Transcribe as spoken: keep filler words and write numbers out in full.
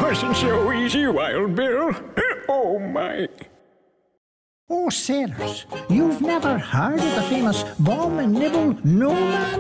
wasn't so easy, Wild Bill. Oh, my. Oh, sailors, you've never heard of the famous Bomb and Nibble No Man?